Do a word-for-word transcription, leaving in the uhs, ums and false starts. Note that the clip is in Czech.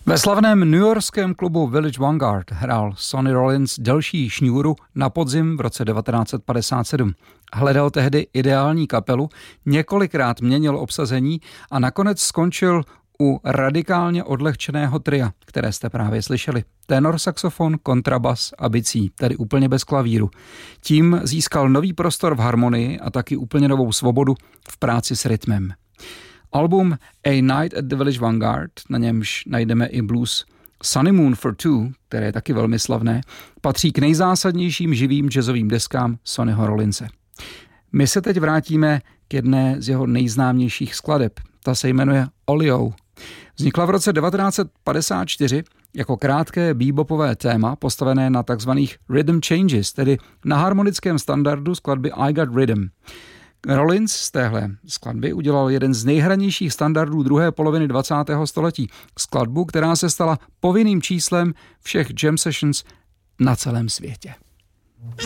Ve slavném newyorském klubu Village Vanguard hrál Sonny Rollins delší šňůru na podzim v roce devatenáct set padesát sedm. Hledal tehdy ideální kapelu, několikrát měnil obsazení a nakonec skončil u radikálně odlehčeného tria, které jste právě slyšeli. Tenor saxofon, kontrabas a bicí, tedy úplně bez klavíru. Tím získal nový prostor v harmonii a taky úplně novou svobodu v práci s rytmem. Album A Night at the Village Vanguard, na němž najdeme i blues Sunny Moon for Two, které je taky velmi slavné, patří k nejzásadnějším živým jazzovým deskám Sonnyho Rollinse. My se teď vrátíme k jedné z jeho nejznámějších skladeb. Ta se jmenuje Olio. Vznikla v roce devatenáct set padesát čtyři jako krátké bebopové téma postavené na takzvaných rhythm changes, tedy na harmonickém standardu skladby I Got Rhythm. Rollins z téhle skladby udělal jeden z nejhranějších standardů druhé poloviny dvacátého století. Skladbu, která se stala povinným číslem všech jam sessions na celém světě.